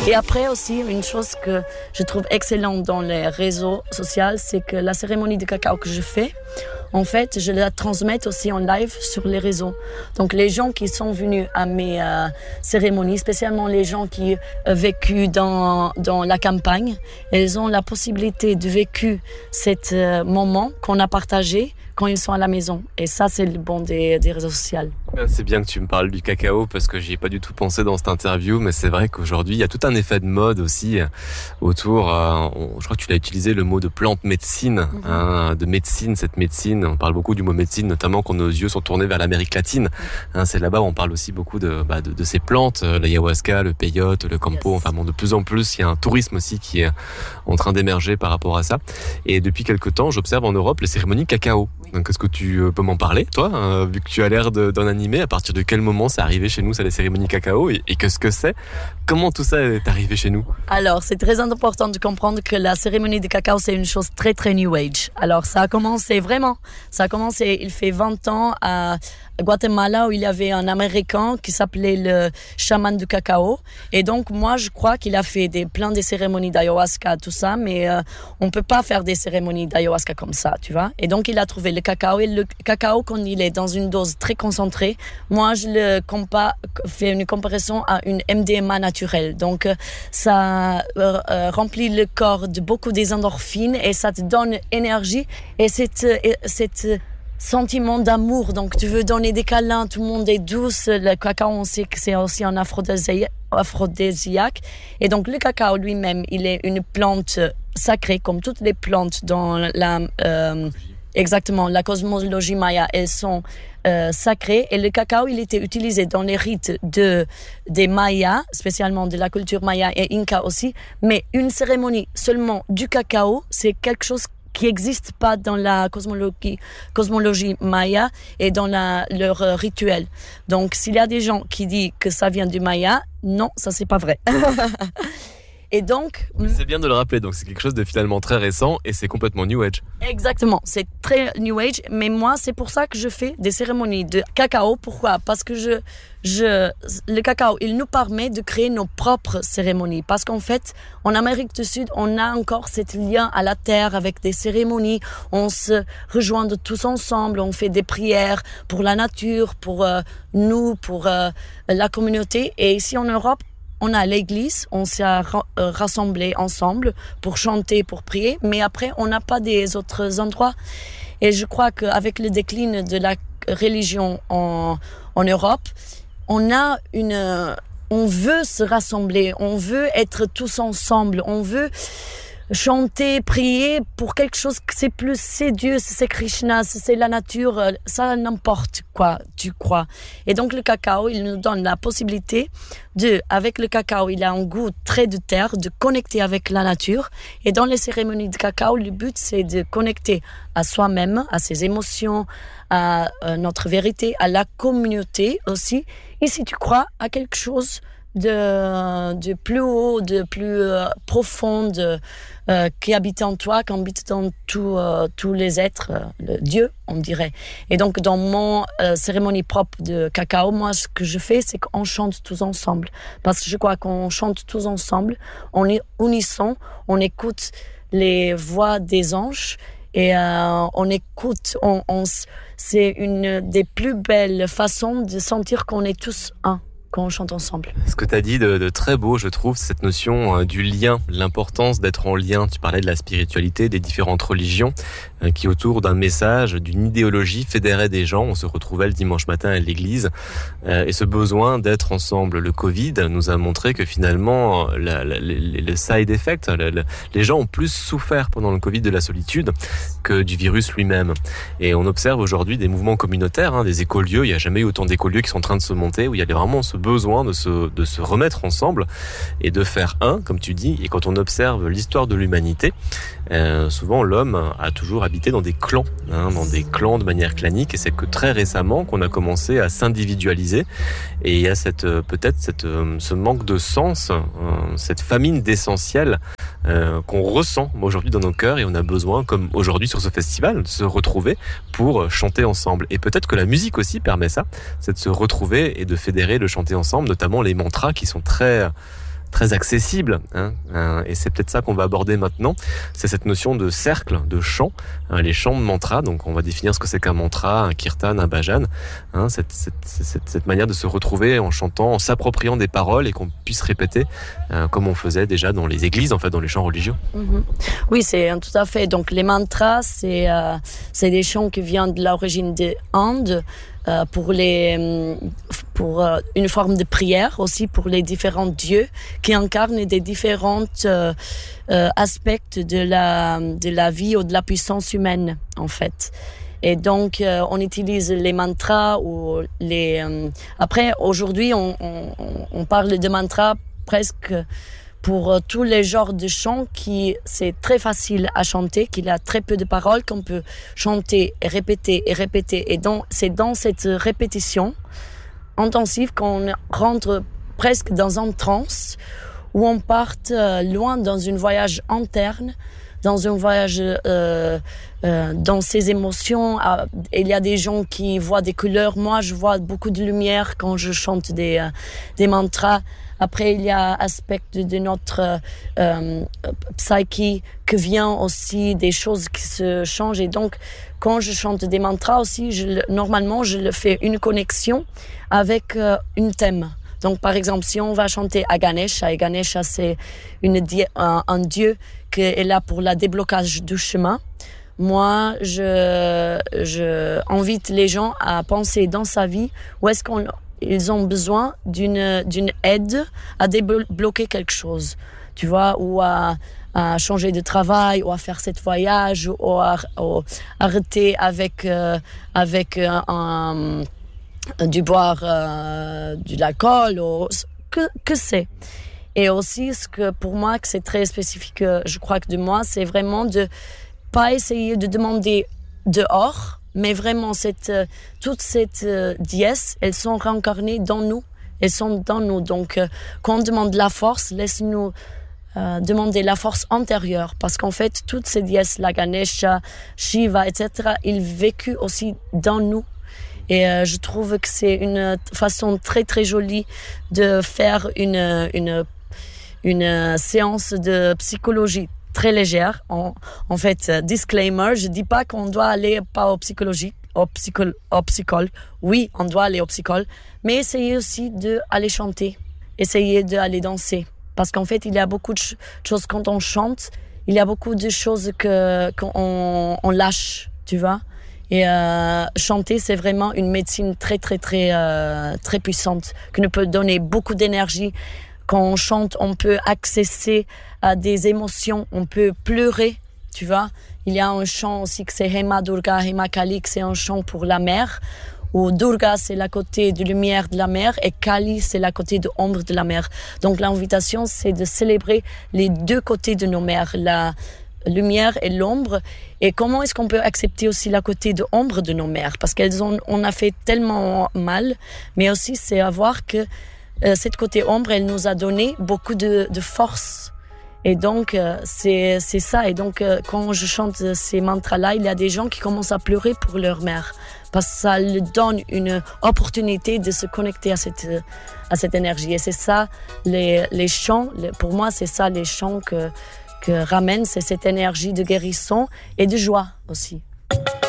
Et après aussi, une chose que je trouve excellente dans les réseaux sociaux, c'est que la cérémonie de cacao que je fais, en fait, je la transmets aussi en live sur les réseaux. Donc, les gens qui sont venus à mes cérémonies, spécialement les gens qui ont vécu dans la campagne, ils ont la possibilité de vécu cet moment qu'on a partagé quand ils sont à la maison. Et ça, c'est le bon des réseaux sociaux. C'est bien que tu me parles du cacao parce que j'y ai pas du tout pensé dans cette interview, mais c'est vrai qu'aujourd'hui, il y a tout un effet de mode aussi autour, je crois que tu l'as utilisé le mot de plante médecine, de médecine, cette médecine. On parle beaucoup du mot médecine, notamment quand nos yeux sont tournés vers l'Amérique latine. C'est là-bas où on parle aussi beaucoup de ces plantes, l'ayahuasca, le peyote, le campo. Enfin bon, de plus en plus, il y a un tourisme aussi qui est en train d'émerger par rapport à ça. Et depuis quelque temps, j'observe en Europe les cérémonies cacao. Donc, est-ce que tu peux m'en parler, toi, vu que tu as l'air d'en animer? À partir de quel moment c'est arrivé chez nous, ça, les cérémonies cacao, et qu'est-ce que c'est? Comment tout ça est arrivé chez nous? Alors, c'est très important de comprendre que la cérémonie de cacao, c'est une chose très, très New Age. Alors, ça a commencé, il fait 20 ans à Guatemala, où il y avait un Américain qui s'appelait le chaman du cacao. Et donc, moi, je crois qu'il a fait plein de cérémonies d'ayahuasca, tout ça, mais on peut pas faire des cérémonies d'ayahuasca comme ça, tu vois. Et donc, il a trouvé le cacao. Et le cacao, quand il est dans une dose très concentrée, moi, je fais une comparaison à une MDMA naturelle. Donc, ça remplit le corps de beaucoup des endorphines et ça te donne énergie. Et cette sentiment d'amour, donc tu veux donner des câlins, tout le monde est douce. Le cacao, on sait que c'est aussi un aphrodisiaque. Et donc le cacao lui-même, il est une plante sacrée, comme toutes les plantes dans la cosmologie maya, elles sont sacrées. Et le cacao, il était utilisé dans les rites des Mayas, spécialement de la culture maya et inca aussi. Mais une cérémonie seulement du cacao, c'est quelque chose qui n'existe pas dans la cosmologie maya et dans leur rituel. Donc, s'il y a des gens qui disent que ça vient du maya, non, ça c'est pas vrai. Et donc, c'est bien de le rappeler, donc c'est quelque chose de finalement très récent et c'est complètement New Age. Exactement, c'est très New Age, mais moi c'est pour ça que je fais des cérémonies de cacao. Pourquoi? Parce que le cacao, il nous permet de créer nos propres cérémonies. Parce qu'en fait, en Amérique du Sud, on a encore cet lien à la terre avec des cérémonies. On se rejoint de tous ensemble, on fait des prières pour la nature, pour nous, pour la communauté. Et ici en Europe, on a l'église, on s'est rassemblés ensemble pour chanter, pour prier, mais après, on n'a pas des autres endroits. Et je crois qu'avec le déclin de la religion en Europe, on veut se rassembler, on veut être tous ensemble, on veut chanter, prier pour quelque chose que c'est Dieu, c'est Krishna, c'est la nature, ça n'importe quoi tu crois. Et donc le cacao, il nous donne la possibilité avec le cacao, il a un goût très de terre, de connecter avec la nature. Et dans les cérémonies de cacao, le but c'est de connecter à soi-même, à ses émotions, à notre vérité, à la communauté aussi. Et si tu crois à quelque chose de plus haut, de plus profond, qui habite en toi, qui habite dans tous les êtres, le Dieu, on dirait. Et donc, dans mon cérémonie propre de cacao, moi, ce que je fais, c'est qu'on chante tous ensemble. Parce que je crois qu'on chante tous ensemble, on est unisson, on écoute les voix des anges, et on écoute, c'est une des plus belles façons de sentir qu'on est tous un quand on chante ensemble. Ce que tu as dit de très beau, je trouve, c'est cette notion du lien, l'importance d'être en lien. Tu parlais de la spiritualité, des différentes religions qui, autour d'un message, d'une idéologie, fédéraient des gens. On se retrouvait le dimanche matin à l'église et ce besoin d'être ensemble. Le Covid nous a montré que finalement, le side effect, les gens ont plus souffert pendant le Covid de la solitude que du virus lui-même. Et on observe aujourd'hui des mouvements communautaires, des écolieux. Il n'y a jamais eu autant d'écolieux qui sont en train de se monter, où il y a vraiment ce besoin de se remettre ensemble et de faire un, comme tu dis. Et quand on observe l'histoire de l'humanité, souvent l'homme a toujours habité dans des clans, de manière clanique. Et c'est que très récemment qu'on a commencé à s'individualiser. Et il y a ce manque de sens, cette famine d'essentiel qu'on ressent aujourd'hui dans nos cœurs. Et on a besoin, comme aujourd'hui sur ce festival, de se retrouver pour chanter ensemble. Et peut-être que la musique aussi permet ça, c'est de se retrouver et de fédérer le chanter ensemble, notamment les mantras qui sont très, très accessible, hein, et c'est peut-être ça qu'on va aborder maintenant. C'est cette notion de cercle, de chant, les chants de mantra. Donc on va définir ce que c'est qu'un mantra, un kirtan, un bhajan, hein, cette manière de se retrouver en chantant, en s'appropriant des paroles et qu'on puisse répéter comme on faisait déjà dans les églises, en fait, dans les chants religieux. Oui, c'est tout à fait. Donc les mantras, c'est des chants qui viennent de l'origine des Indes. Pour une forme de prière aussi pour les différents dieux qui incarnent des différents aspects de la vie ou de la puissance humaine en fait. Et donc on utilise les mantras ou après aujourd'hui on parle de mantras presque pour tous les genres de chants c'est très facile à chanter, qu'il y a très peu de paroles, qu'on peut chanter et répéter. Et donc, c'est dans cette répétition intensive qu'on rentre presque dans un trance où on part loin dans un voyage interne, dans un voyage dans ses émotions. Il y a des gens qui voient des couleurs. Moi, je vois beaucoup de lumière quand je chante des mantras. Après, il y a aspect de notre psyché que vient aussi des choses qui se changent. Et donc, quand je chante des mantras aussi, normalement, je le fais une connexion avec un thème. Donc, par exemple, si on va chanter à Ganesha, et Ganesha, c'est un dieu qui est là pour le déblocage du chemin. Moi, je invite les gens à penser dans sa vie où est-ce qu'ils ont besoin d'une aide à débloquer quelque chose, tu vois, ou à changer de travail, ou à faire cet voyage, ou à arrêter avec du boire de l'alcool, ou que c'est. Et aussi, ce que pour moi, que c'est très spécifique, je crois que de moi, c'est vraiment de pas essayer de demander dehors, mais vraiment toutes ces déesses, elles sont réincarnées dans nous, elles sont dans nous. Donc, quand on demande la force, laisse-nous demander la force intérieure, parce qu'en fait, toutes ces déesses, la Ganesha, Shiva, etc., ils vécuvent aussi dans nous. Et je trouve que c'est une façon très très jolie de faire une séance de psychologie très légère. En fait, disclaimer, je dis pas qu'on doit aller pas au psychologue. Oui, on doit aller au psychologue, mais essayez aussi d'aller chanter, essayez d'aller danser. Parce qu'en fait, il y a beaucoup de choses quand on chante, il y a beaucoup de choses qu'on lâche, tu vois. Et chanter, c'est vraiment une médecine très, très, très, très puissante, qui nous peut donner beaucoup d'énergie. Quand on chante, on peut accéder à des émotions, on peut pleurer, tu vois. Il y a un chant aussi que c'est Hema Durga, Hema Kali, que c'est un chant pour la mer, où Durga, c'est la côté de lumière de la mer, et Kali, c'est la côté de ombre de la mer. Donc l'invitation, c'est de célébrer les deux côtés de nos mers, la lumière et l'ombre. Et comment est-ce qu'on peut accepter aussi la côté de ombre de nos mères, parce on a fait tellement mal, mais aussi c'est à voir que cette côté ombre, elle nous a donné beaucoup de force. Et donc c'est ça. Et donc quand je chante ces mantras-là, il y a des gens qui commencent à pleurer pour leur mère, parce que ça leur donne une opportunité de se connecter à cette énergie. Et c'est ça les chants. Pour moi, c'est ça les chants que ramène, c'est cette énergie de guérison et de joie aussi.